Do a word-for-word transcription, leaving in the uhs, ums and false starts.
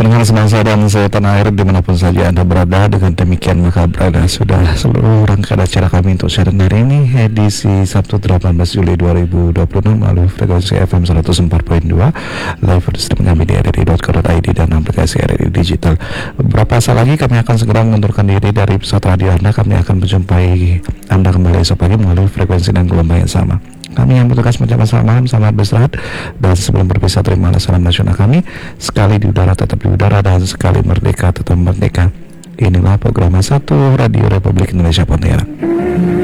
Dengan semasa dan setanah air dimanapun saja Anda berada, dengan demikian maka berada sudah seluruh rangkaian acara kami untuk siaran hari ini edisi Sabtu delapan belas Juli dua ribu dua puluh enam melalui frekuensi F M seratus empat koma dua, live streaming kami di r r i dot co dot i d dan aplikasi R R I Digital. Beberapa saat lagi kami akan segera mengundurkan diri dari pesawat radio Anda. Kami akan menjumpai Anda kembali esok pagi melalui frekuensi dan gelombang yang sama. Kami yang bertugas mengucapkan selamat malam, selamat beristirahat, dan sebelum berpisah terimalah salam nasional kami. Sekali di udara tetap di udara, dan sekali merdeka tetap merdeka. Inilah program satu Radio Republik Indonesia Pontianak.